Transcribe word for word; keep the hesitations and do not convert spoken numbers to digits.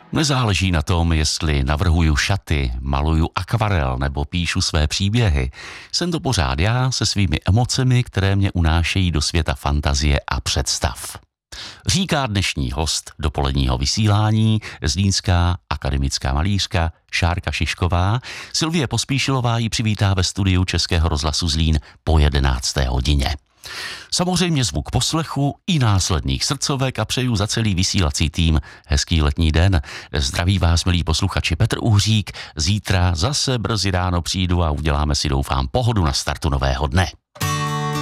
Nezáleží na tom, jestli navrhuju šaty, maluju akvarel nebo píšu své příběhy. Jsem to pořád já se svými emocemi, které mě unášejí do světa fantazie a představ. Říká dnešní host dopoledního vysílání, zlínská akademická malířka Šárka Šišková. Sylvie Pospíšilová ji přivítá ve studiu Českého rozhlasu Zlín po jedenácté hodině. Samozřejmě zvuk poslechu i následných srdcovek a přeju za celý vysílací tým hezký letní den. Zdraví vás, milí posluchači, Petr Uhřík. Zítra zase brzy ráno přijdu a uděláme si, doufám, pohodu na startu nového dne.